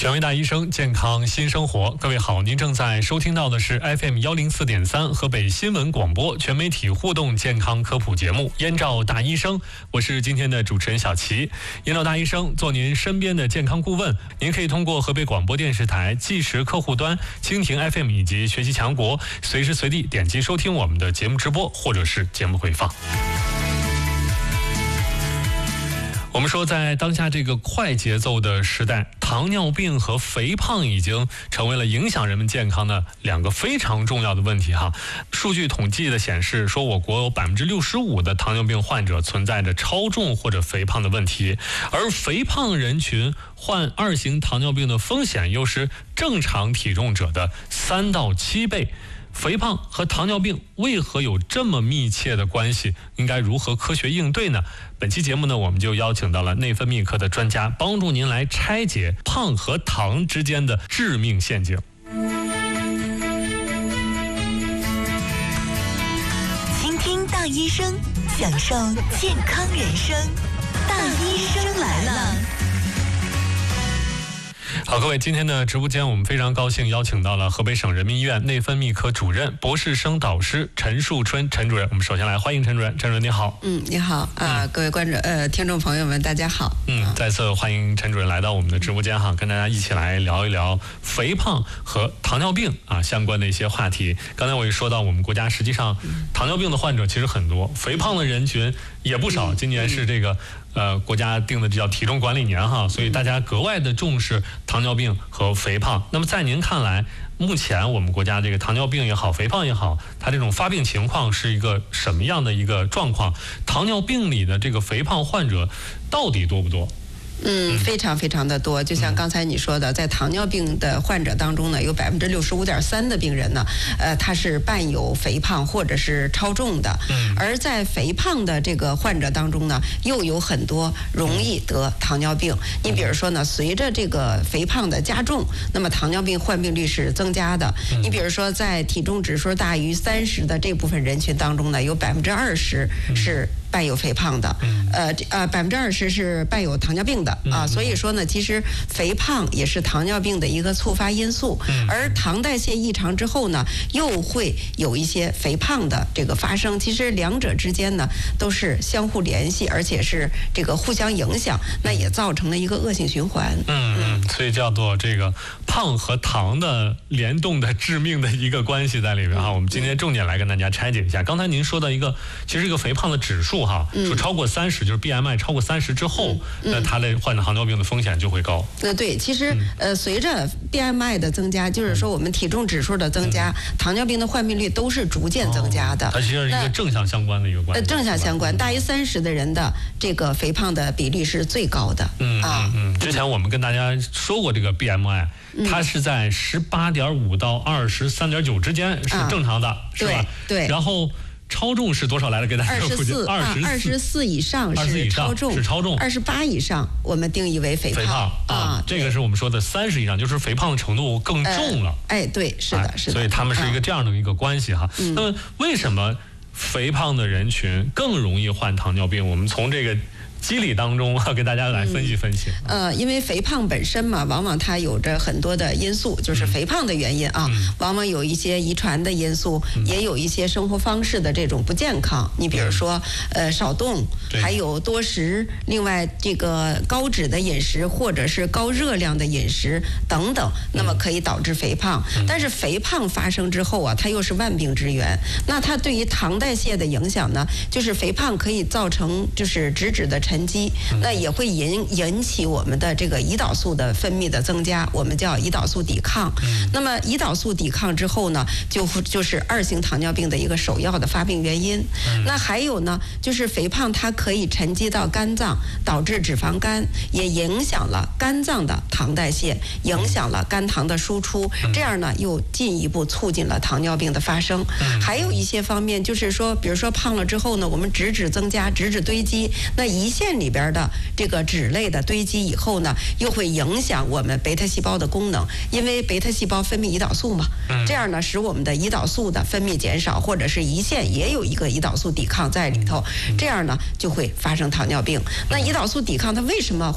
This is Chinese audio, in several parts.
权威大医生，健康新生活。各位好，您正在收听到的是 FM 104.3河北新闻广播全媒体互动健康科普节目《燕赵大医生》，我是今天的主持人小齐。燕赵大医生做您身边的健康顾问，您可以通过河北广播电视台计时客户端、蜻蜓 FM 以及学习强国，随时随地点击收听我们的节目直播或者是节目回放。我们说，在当下这个快节奏的时代，糖尿病和肥胖已经成为了影响人们健康的两个非常重要的问题哈。数据统计的显示说，我国有65%的糖尿病患者存在着超重或者肥胖的问题，而肥胖人群患2型糖尿病的风险又是正常体重者的3到7倍。肥胖和糖尿病为何有这么密切的关系？应该如何科学应对呢？本期节目呢，我们就邀请到了内分泌科的专家，帮助您来拆解胖和糖之间的致命陷阱。 倾听大医生，享受健康人生。大医生来了。 好，各位，今天的直播间我们非常高兴邀请到了河北省人民医院内分泌科主任、博士生导师陈树春陈主任。我们首先来欢迎陈主任。陈主任你好。 你好各位听众朋友们，大家好。 再次欢迎陈主任来到我们的直播间哈，跟大家一起来聊一聊肥胖和糖尿病相关的一些话题。刚才我也说到，我们国家实际上糖尿病的患者其实很多，肥胖的人群也不少。今年是这个国家定的叫体重管理年哈，所以大家格外的重视糖尿病和肥胖。那么在您看来，目前我们国家这个糖尿病也好，肥胖也好，它这种发病情况是一个什么样的一个状况？糖尿病里的这个肥胖患者到底多不多？ 非常非常的多。就像刚才你说的，在糖尿病的患者当中呢，有65.3%的病人呢，他是伴有肥胖或者是超重的。而在肥胖的这个患者当中呢，又有很多容易得糖尿病。你比如说呢，随着这个肥胖的加重，那么糖尿病患病率是增加的。你比如说，在体重指数大于30的这部分人群当中呢，有20%是伴有肥胖的，20%是伴有糖尿病的所以说呢，其实肥胖也是糖尿病的一个触发因素，而糖代谢异常之后呢，又会有一些肥胖的这个发生。其实两者之间呢都是相互联系，而且是这个互相影响，那也造成了一个恶性循环。 所以叫做这个胖和糖的联动的致命的一个关系在里边我们今天重点来跟大家拆解一下。刚才您说的其实一个肥胖的指数说超过30，就是 BMI 超过30之后，那他的患糖尿病的风险就会高。 对，其实随着 BMI 的增加，就是说我们体重指数的增加，糖尿病的患病率都是逐渐增加的。 它其实是一个正向相关的一个关系。 正向相关，大于30的人的这个肥胖的比例是最高的。 之前我们跟大家说过这个 BMI，它是在18.5到23.9之间是正常的，是吧？ 对。 然后超重是多少来了？给大家普及。 24以上是超重，28以上我们定义为肥胖这个是我们说的30以上，就是肥胖的程度更重了。 对，是的。 所以他们是一个这样的一个关系哈。那么为什么肥胖的人群更容易患糖尿病？我们从这个机理当中给大家来分析分析。 因为肥胖本身嘛，往往它有着很多的因素，就是肥胖的原因往往有一些遗传的因素，也有一些生活方式的这种不健康。你比如说少动，还有多食，另外这个高脂的饮食或者是高热量的饮食等等，那么可以导致肥胖。但是肥胖发生之后它又是万病之源。那它对于糖代谢的影响呢，就是肥胖可以造成就是直指的沉积，那也会引起我们的这个胰岛素的分泌的增加，我们叫胰岛素抵抗。那么胰岛素抵抗之后呢，就是2型糖尿病的一个首要的发病原因。那还有呢，就是肥胖它可以沉积到肝脏，导致脂肪肝，也影响了肝脏的糖代谢，影响了肝糖的输出，这样呢又进一步促进了糖尿病的发生。还有一些方面就是说，比如说胖了之后呢，我们脂增加，脂堆积，那胰腺里边的这个脂类的堆积以后呢，又会影响我们贝塔细胞的功能，因为贝塔细胞分泌胰岛素嘛，这样呢使我们的胰岛素的分泌减少，或者是胰腺也有一个胰岛素抵抗在里头，这样呢就会发生糖尿病。那胰岛素抵抗它为什么会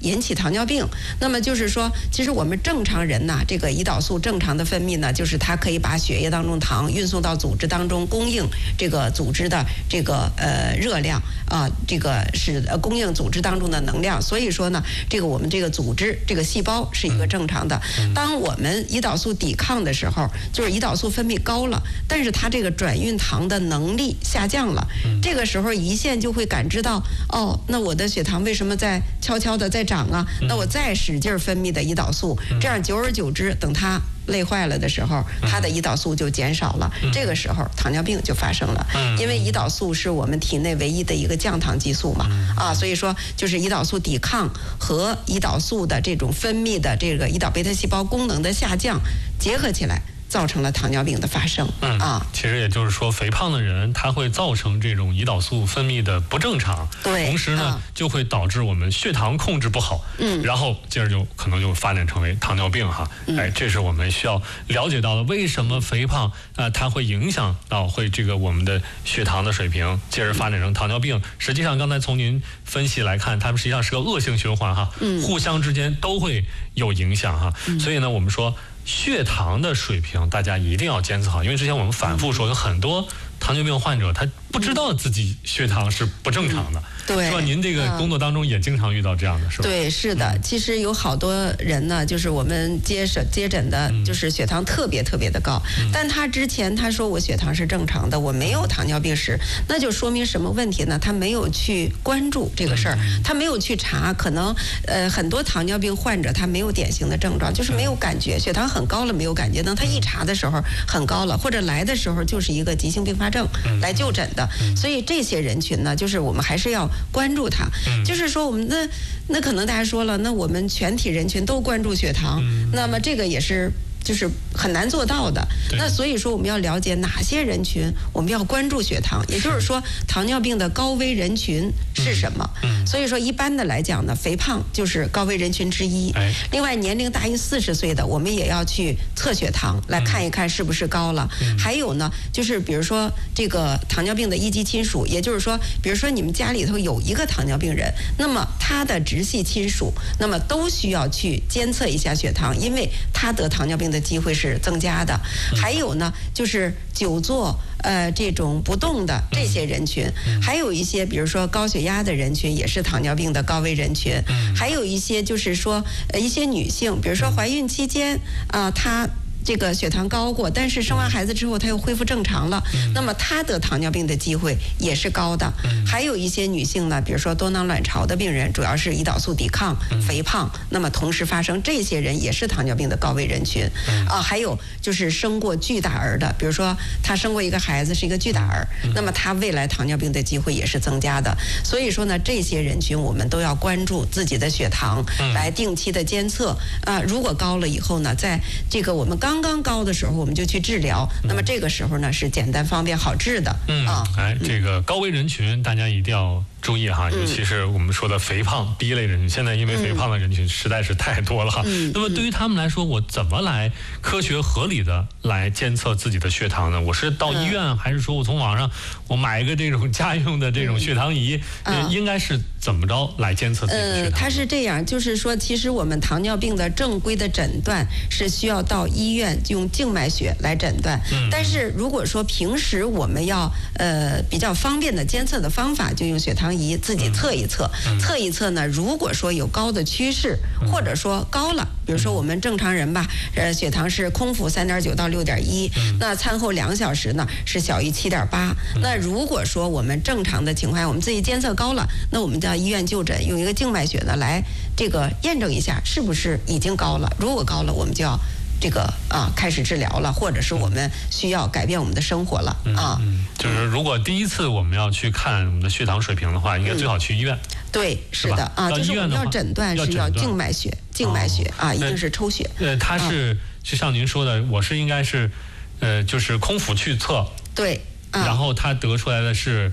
引起糖尿病。那么就是说，其实我们正常人呢，这个胰岛素正常的分泌呢，就是它可以把血液当中糖运送到组织当中，供应这个组织的这个热量啊，这个是供应组织当中的能量。所以说呢，这个我们这个组织这个细胞是一个正常的。当我们胰岛素抵抗的时候，就是胰岛素分泌高了，但是它这个转运糖的能力下降了。这个时候胰腺就会感知到，哦，那我的血糖为什么在悄悄的在涨啊？那我再使劲分泌的胰岛素，这样久而久之，等它累坏了的时候，它的胰岛素就减少了，这个时候糖尿病就发生了。因为胰岛素是我们体内唯一的一个降糖激素嘛，所以说就是胰岛素抵抗和胰岛素的这种分泌的这个胰岛贝塔细胞功能的下降结合起来，造成了糖尿病的发生。 其实也就是说，肥胖的人他会造成这种胰岛素分泌的不正常， 对， 同时呢，就会导致我们血糖控制不好，然后接着就可能就发展成为糖尿病哈。这是我们需要了解到的，为什么肥胖它会影响到这个我们的血糖的水平，接着发展成糖尿病。实际上，刚才从您分析来看，它们实际上是个恶性循环哈，互相之间都会有影响哈。所以呢，我们说，血糖的水平大家一定要监测好，因为之前我们反复说，有很多糖尿病患者他不知道自己血糖是不正常的， 对， 是吧？您这个工作当中也经常遇到这样的，是吧？ 对，是的。其实有好多人呢，就是我们接诊的，就是血糖特别特别的高，但他之前他说我血糖是正常的，我没有糖尿病史，那就说明什么问题呢？他没有去关注这个事儿，他没有去查，可能很多糖尿病患者他没有典型的症状，就是没有感觉，血糖很高了没有感觉，等他一查的时候很高了，或者来的时候就是一个急性并发症来就诊的。所以这些人群呢，就是我们还是要关注它。就是说我们那可能大家说了，那我们全体人群都关注血糖，那么这个也是就是很难做到的。那所以说我们要了解哪些人群我们要关注血糖，也就是说糖尿病的高危人群是什么。所以说一般的来讲呢，肥胖就是高危人群之一。另外年龄大于40岁的，我们也要去测血糖来看一看是不是高了。还有呢，就是比如说这个糖尿病的一级亲属，也就是说比如说你们家里头有一个糖尿病人，那么他的直系亲属那么都需要去监测一下血糖，因为他得糖尿病的机会是增加的。还有呢，就是久坐这种不动的这些人群，还有一些比如说高血压的人群也是糖尿病的高危人群，还有一些就是说一些女性，比如说怀孕期间她这个血糖高过，但是生完孩子之后她又恢复正常了，那么她得糖尿病的机会也是高的。还有一些女性呢，比如说多囊卵巢的病人，主要是胰岛素抵抗、肥胖，那么同时发生，这些人也是糖尿病的高危人群。还有就是生过巨大儿的，比如说她生过一个孩子是一个巨大儿，那么她未来糖尿病的机会也是增加的。所以说呢，这些人群我们都要关注自己的血糖，来定期的监测。如果高了以后呢，在这个我们刚刚高的时候我们就去治疗，那么这个时候呢是简单方便好治的。 这个高危人群大家一定要注意哈，尤其是我们说的肥胖第一类人群，现在因为肥胖的人群实在是太多了哈。那么对于他们来说，我怎么来科学合理的来监测自己的血糖呢？我是到医院，还是说我从网上我买一个这种家用的这种血糖仪？应该是怎么着来监测自己的血糖？ 它是这样，就是说其实我们糖尿病的正规的诊断是需要到医院用静脉血来诊断。但是如果说平时我们要比较方便的监测的方法，就用血糖仪自己测一测。测一测呢，如果说有高的趋势，或者说高了，比如说我们正常人吧，血糖是空腹3.9到6.1，那餐后2小时呢是小于7.8。那如果说我们正常的情况下，我们自己监测高了，那我们到医院就诊，用一个静脉血呢来这个验证一下是不是已经高了。如果高了，我们就要这个开始治疗了，或者是我们需要改变我们的生活了就是如果第一次我们要去看我们的血糖水平的话，应该最好去医院。 对，是的就是我们要诊断是要静脉血，一定是抽血。 它是就像您说的，我是应该是就是空腹去测， 对， 然后它得出来的是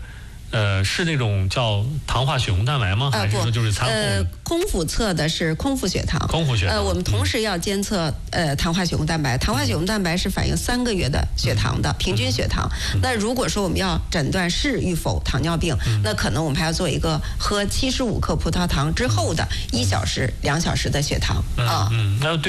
是那种叫糖化血红蛋白吗？还是说就是餐后的？ 空腹测的是空腹血糖。 空腹血糖。 我们同时要监测糖化血红蛋白。糖化血红蛋白是反映3个月的血糖的平均血糖。那如果说我们要诊断是与否糖尿病，那可能我们还要做一个喝75克葡萄糖之后的1小时、2小时的血糖啊。 那对。